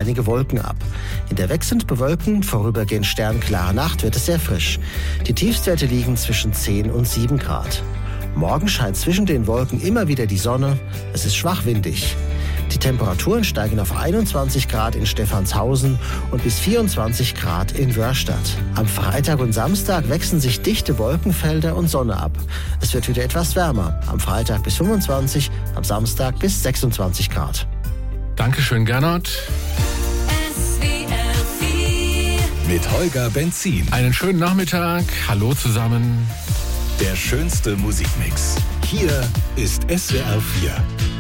einige Wolken ab. In der wechselnd bewölkten, vorübergehend sternklaren Nacht wird es sehr frisch. Die Tiefstwerte liegen zwischen 10 und 7 Grad. Morgen scheint zwischen den Wolken immer wieder die Sonne. Es ist schwach windig. Die Temperaturen steigen auf 21 Grad in Stephanshausen und bis 24 Grad in Wörrstadt. Am Freitag und Samstag wechseln sich dichte Wolkenfelder und Sonne ab. Es wird wieder etwas wärmer. Am Freitag bis 25, am Samstag bis 26 Grad. Dankeschön, Gernot. Mit Holger Benzin. Einen schönen Nachmittag. Hallo zusammen. Der schönste Musikmix. Hier ist SWR 4.